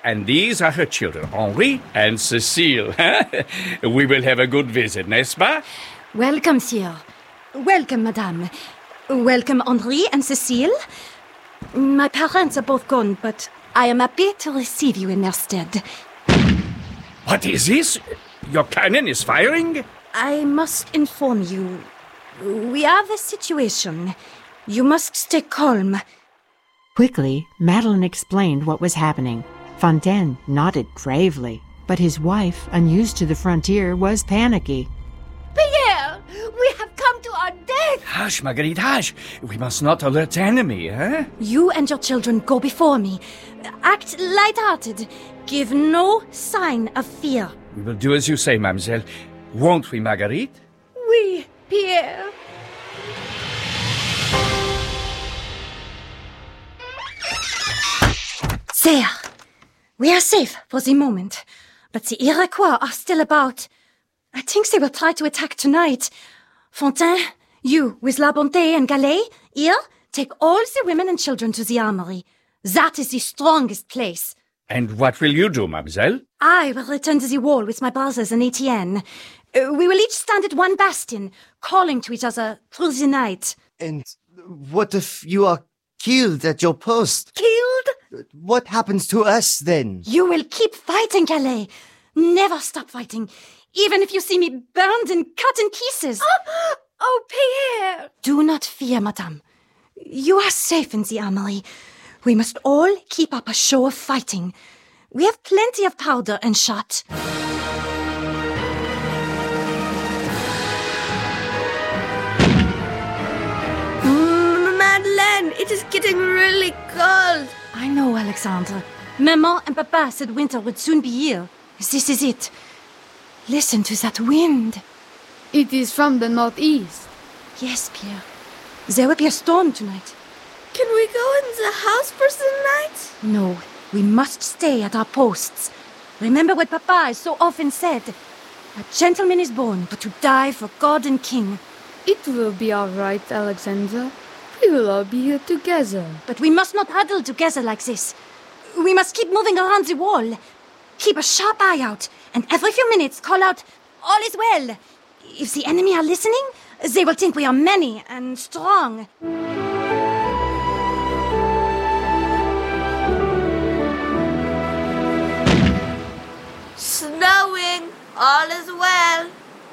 And these are her children, Henri and Cécile. We will have a good visit, n'est-ce pas? Welcome, sire. Welcome, madame. Welcome, Henri and Cécile. My parents are both gone, but I am happy to receive you in their stead. What is this? Your cannon is firing? I must inform you. We have a situation. You must stay calm. Quickly, Madeleine explained what was happening. Fontaine nodded gravely, but his wife, unused to the frontier, was panicky. Pierre, we have come to our death. Hush, Marguerite, hush. We must not alert the enemy, eh? You and your children go before me. Act light-hearted. Give no sign of fear. We will do as you say, mademoiselle. Won't we, Marguerite? Oui, Pierre. There. We are safe for the moment, but the Iroquois are still about. I think they will try to attack tonight. Fontaine, you, with La Bonté and Gallet, here, take all the women and children to the armory. That is the strongest place. And what will you do, mademoiselle? I will return to the wall with my brothers and Etienne. We will each stand at one bastion, calling to each other through the night. And what if you are killed at your post? Killed? What happens to us then? You will keep fighting, Calais. Never stop fighting, even if you see me burned and cut in pieces. Oh, Pierre! Do not fear, madame. You are safe in the armory. We must all keep up a show of fighting. We have plenty of powder and shot. Madeleine, it is getting really cold. I know, Alexandre. Maman and Papa said winter would soon be here. This is it. Listen to that wind. It is from the northeast. Yes, Pierre. There will be a storm tonight. Can we go in the house for the night? No, we must stay at our posts. Remember what Papa has so often said. A gentleman is born, but to die for God and King. It will be all right, Alexandra. We will all be here together. But we must not huddle together like this. We must keep moving around the wall. Keep a sharp eye out, and every few minutes call out, "All is well." If the enemy are listening, they will think we are many and strong. Snowing. All is well.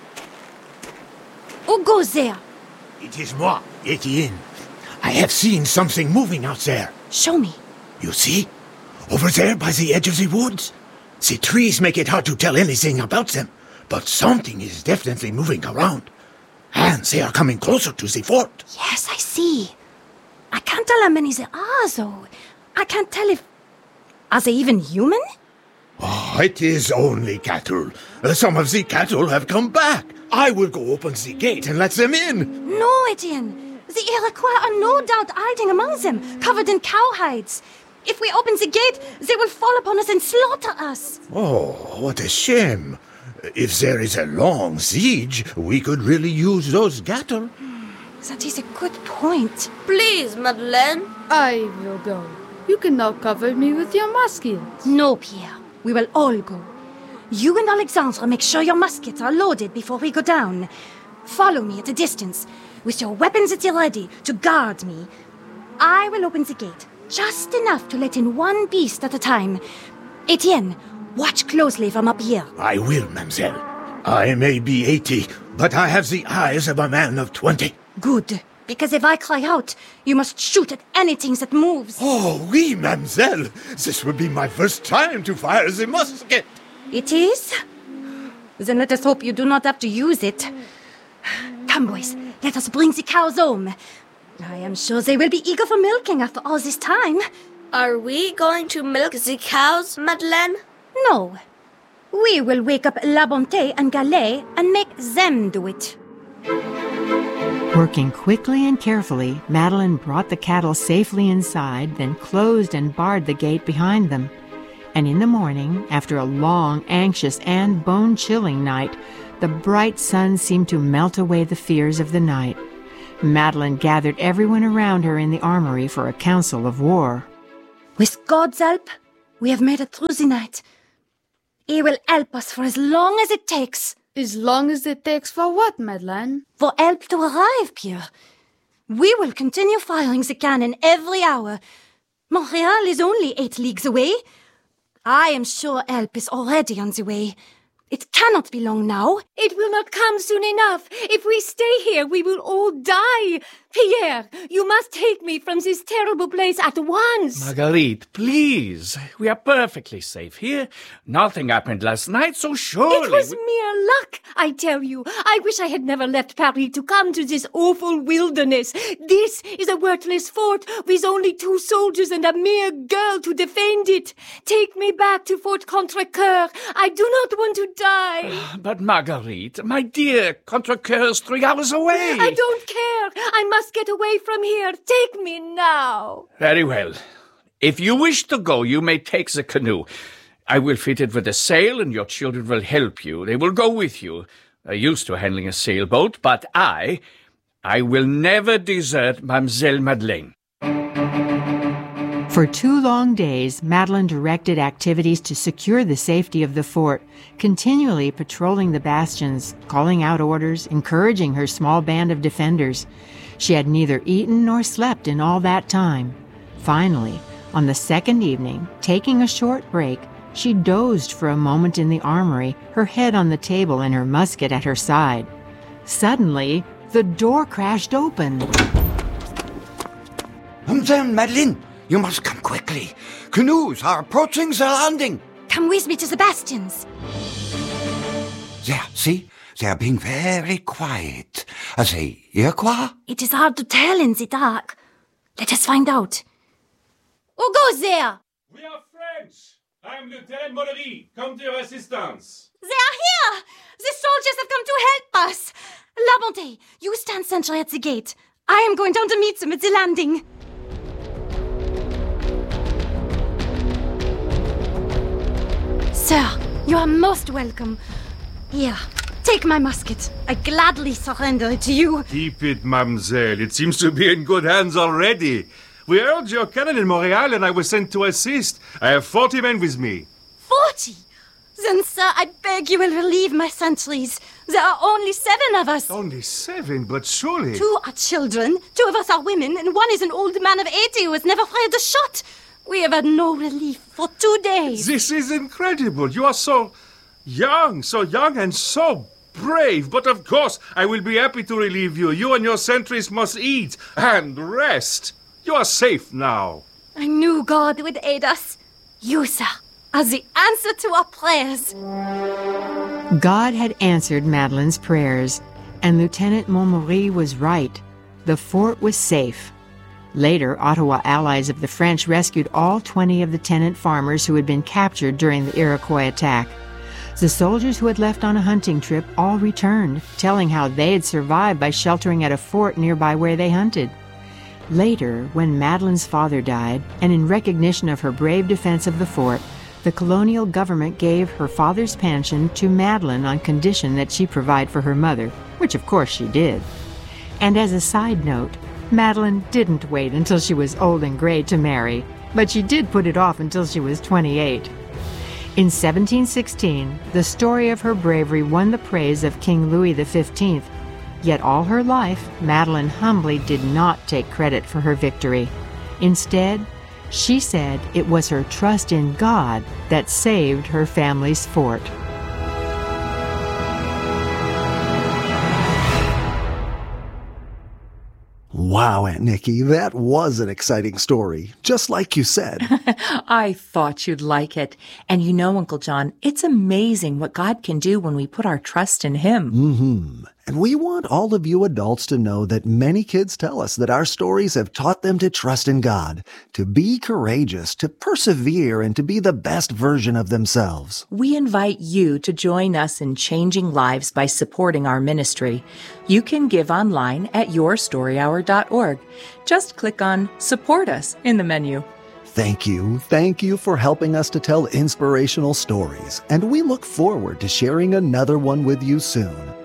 Who goes there? It is moi, Etienne. I have seen something moving out there. Show me. You see? Over there by the edge of the woods. The trees make it hard to tell anything about them, but something is definitely moving around. And they are coming closer to the fort. Yes, I see. I can't tell how many there are, though. I can't tell if... Are they even human? Oh, it is only cattle. Some of the cattle have come back. I will go open the gate and let them in. No, Etienne. The Iroquois are no doubt hiding among them, covered in cowhides. If we open the gate, they will fall upon us and slaughter us. Oh, what a shame. If there is a long siege, we could really use those cattle. That is a good point. Please, Madeleine. I will go. You can now cover me with your musket. No, Pierre. We will all go. You and Alexandre make sure your muskets are loaded before we go down. Follow me at a distance, with your weapons at the ready to guard me. I will open the gate, just enough to let in one beast at a time. Etienne, watch closely from up here. I will, mademoiselle. I may be 80, but I have the eyes of a man of 20. Good, because if I cry out, you must shoot at anything that moves. Oh, oui, mademoiselle. This will be my first time to fire the musket. It is? Then let us hope you do not have to use it. Come, boys, let us bring the cows home. I am sure they will be eager for milking after all this time. Are we going to milk the cows, Madeleine? No. We will wake up La Bonté and Gallet and make them do it. Working quickly and carefully, Madeleine brought the cattle safely inside, then closed and barred the gate behind them. And in the morning, after a long, anxious, and bone-chilling night, the bright sun seemed to melt away the fears of the night. Madeleine gathered everyone around her in the armory for a council of war. With God's help, We have made it through the night. He will help us for as long as it takes. As long as it takes for what, Madeleine? For help to arrive, Pierre. We will continue firing the cannon every hour. Montreal is only 8 leagues away. I am sure help is already on the way. It cannot be long now. It will not come soon enough. If we stay here, we will all die. Pierre, you must take me from this terrible place at once. Marguerite, please. We are perfectly safe here. Nothing happened last night, so surely... It was mere luck, I tell you. I wish I had never left Paris to come to this awful wilderness. This is a worthless fort with only 2 soldiers and a mere girl to defend it. Take me back to Fort Contrecoeur. I do not want to die. But Marguerite, my dear, Contrecoeur is 3 hours away. I don't care. I must get away from here. Take me now. Very well. If you wish to go, you may take the canoe. I will fit it with a sail, and your children will help you. They will go with you. They're used to handling a sailboat, but I will never desert Mademoiselle Madeleine. For 2 long days, Madeleine directed activities to secure the safety of the fort, continually patrolling the bastions, calling out orders, encouraging her small band of defenders. She had neither eaten nor slept in all that time. Finally, on the 2nd evening, taking a short break, she dozed for a moment in the armory, her head on the table and her musket at her side. Suddenly, the door crashed open. Madeleine, you must come quickly. Canoes are approaching the landing. Come with me to the bastions. There, see? They are being very quiet. Are they Iroquois? It is hard to tell in the dark. Let us find out. Who goes there? We are French. I am Lieutenant Mollery. Come to your assistance. They are here! The soldiers have come to help us! La Bonté, you stand sentry at the gate. I am going down to meet them at the landing. Sir, you are most welcome. Here, take my musket. I gladly surrender it to you. Keep it, mademoiselle. It seems to be in good hands already. We heard your cannon in Montreal and I was sent to assist. I have 40 men with me. 40? Then, sir, I beg you will relieve my sentries. There are only 7 of us. Only 7? But surely... 2 are children, 2 of us are women, and 1 is an old man of 80 who has never fired a shot. We have had no relief for 2 days. This is incredible. You are so young and so brave. But of course, I will be happy to relieve you. You and your sentries must eat and rest. You are safe now. I knew God would aid us. You, sir, are the answer to our prayers. God had answered Madeleine's prayers, and Lieutenant Montmory was right. The fort was safe. Later, Ottawa allies of the French rescued all 20 of the tenant farmers who had been captured during the Iroquois attack. The soldiers who had left on a hunting trip all returned, telling how they had survived by sheltering at a fort nearby where they hunted. Later, when Madeleine's father died, and in recognition of her brave defense of the fort, the colonial government gave her father's pension to Madeleine on condition that she provide for her mother, which of course she did. And as a side note, Madeleine didn't wait until she was old and gray to marry, but she did put it off until she was 28. In 1716, the story of her bravery won the praise of King Louis XV. Yet all her life, Madeleine humbly did not take credit for her victory. Instead, she said it was her trust in God that saved her family's fort. Wow, Aunt Nikki, that was an exciting story, just like you said. I thought you'd like it. And you know, Uncle John, it's amazing what God can do when we put our trust in Him. Mm-hmm. And we want all of you adults to know that many kids tell us that our stories have taught them to trust in God, to be courageous, to persevere, and to be the best version of themselves. We invite you to join us in changing lives by supporting our ministry. You can give online at yourstoryhour.org. Just click on Support Us in the menu. Thank you. Thank you for helping us to tell inspirational stories. And we look forward to sharing another one with you soon.